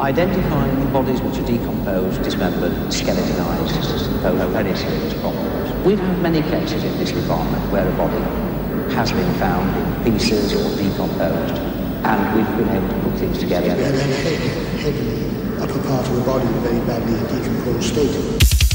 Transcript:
Identifying bodies which are decomposed, dismembered, skeletonized pose very serious problems. We've had many cases in this department where a body has been found in pieces or decomposed, and we've been able to put things together. And then head, the upper part of the body in a very badly decomposed state.